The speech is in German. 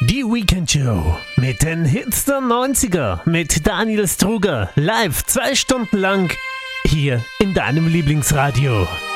Die Weekend Show mit den Hits der 90er mit Daniel Struger live 2 Stunden lang hier in deinem Lieblingsradio.